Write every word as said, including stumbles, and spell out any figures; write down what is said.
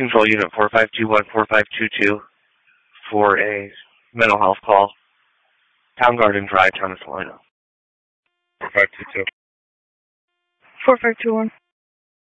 Control Unit four five two one, four five two two for a mental health call. Town Garden Drive, Town of Salina. four five two two. four five two one.